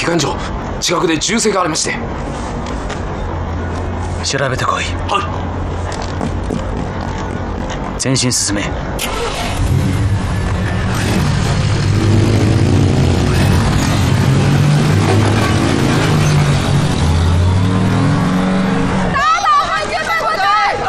機関長、近くで銃声がありまして。 調べてこい。 はい。 前進進め。